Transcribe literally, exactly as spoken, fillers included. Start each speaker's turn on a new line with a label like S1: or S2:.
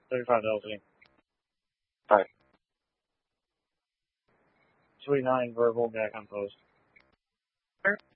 S1: thirty-five Delta.
S2: Alright.
S1: twenty-nine verbal, back on post.
S2: Sure.